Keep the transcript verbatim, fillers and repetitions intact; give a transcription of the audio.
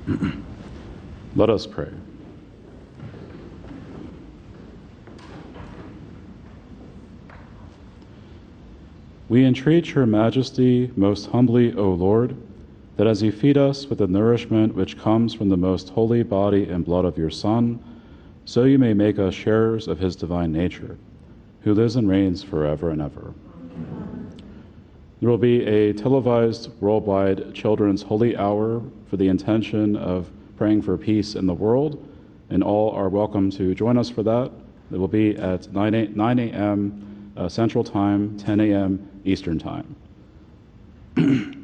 Let us pray. We entreat your majesty most humbly, O Lord, that as you feed us with the nourishment which comes from the most holy body and blood of your Son, so you may make us sharers of his divine nature, who lives and reigns forever and ever. There will be a televised worldwide Children's Holy Hour for the intention of praying for peace in the world, and all are welcome to join us for that. It will be at nine a.m. Uh, Central Time, ten a.m. Eastern Time.